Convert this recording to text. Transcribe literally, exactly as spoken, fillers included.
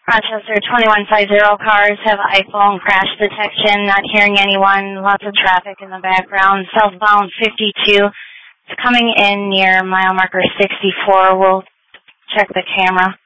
Rochester twenty-one fifty cars have iPhone crash detection, not hearing anyone, lots of traffic in the background. Southbound fifty-two, it's coming in near mile marker sixty-four. We'll check the camera.